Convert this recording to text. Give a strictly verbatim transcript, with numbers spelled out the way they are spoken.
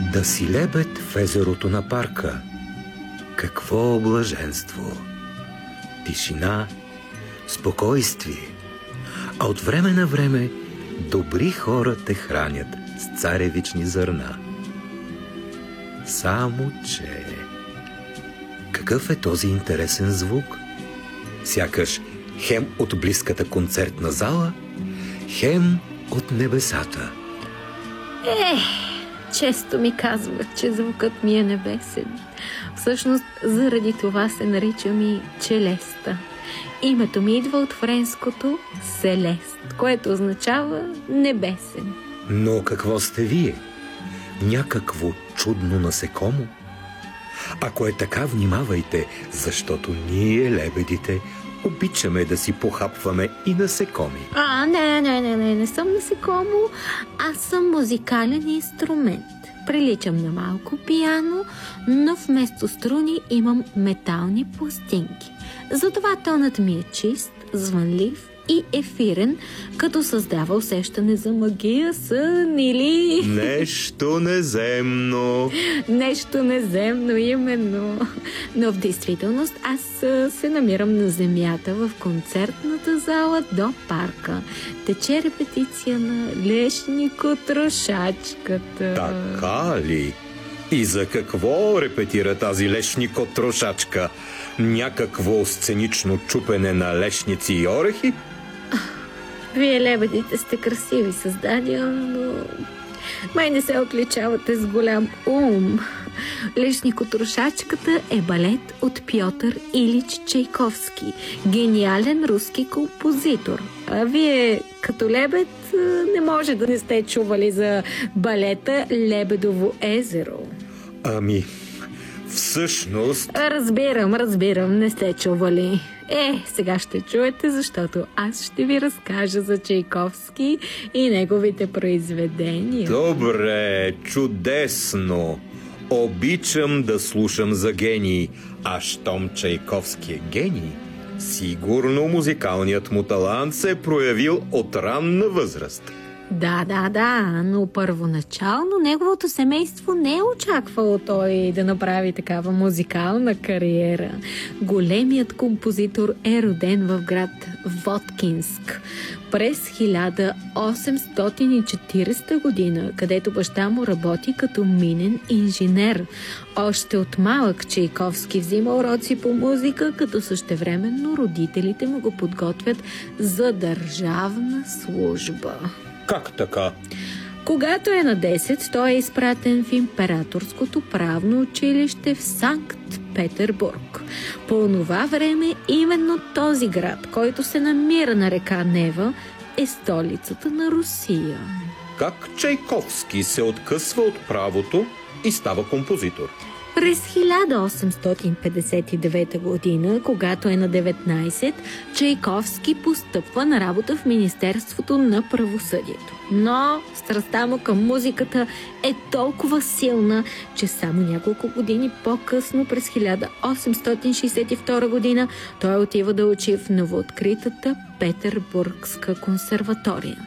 Да си лебед в езерото на парка. Какво блаженство! Тишина, спокойствие, а от време на време добри хора те хранят с царевични зърна. Само че... Какъв е този интересен звук? Сякаш хем от близката концертна зала, хем от небесата. Ех, често ми казват, че звукът ми е небесен. Всъщност, заради това се наричам и Челеста. Името ми идва от френското Селест, което означава небесен. Но какво сте вие? Някакво чудно насекомо? Ако е така, внимавайте, защото ние, лебедите, обичаме да си похапваме и насекоми. А, не, не, не, не, не съм насекомо, аз съм музикален инструмент. Приличам на малко пиано, но вместо струни имам метални пластинки. Затова тонът ми е чист, звънлив и ефирен, като създава усещане за магия, сън или... Нещо неземно. Нещо неземно, именно. Но в действителност аз се намирам на земята в концертната зала до парка. Тече репетиция на Лешникотрошачката. Така ли? И за какво репетира тази лешникотрошачка? Някакво сценично чупене на лешници и орехи? Вие, лебедите, сте красиви създания, но май не се отличавате с голям ум. Лешникотрошачката е балет от Пьотър Илич Чайковски, гениален руски композитор. А вие, като лебед, не може да не сте чували за балета Лебедово езеро. Ами, всъщност... Разбирам, разбирам, не сте чували. Е, сега ще чуете, защото аз ще ви разкажа за Чайковски и неговите произведения. Добре, чудесно. Обичам да слушам за гении, а щом Чайковски е гений, сигурно музикалният му талант се е проявил от ранна възраст. Да, да, да, но първоначално неговото семейство не е очаквало той да направи такава музикална кариера. Големият композитор е роден в град Воткинск през хиляда осемстотин и четиридесета година, където баща му работи като минен инженер. Още от малък Чайковски взима уроци по музика, като същевременно родителите му го подготвят за държавна служба. Как така? Когато е на десет, той е изпратен в императорското правно училище в Санкт-Петербург. По това време именно този град, който се намира на река Нева, е столицата на Русия. Как Чайковски се откъсва от правото и става композитор? През хиляда осемстотин петдесет и девета година, когато е на деветнайсет, Чайковски постъпва на работа в Министерството на правосъдието. Но страстта му към музиката е толкова силна, че само няколко години по-късно, през хиляда осемстотин шейсет и втора година, той отива да учи в новооткритата Петербургска консерватория.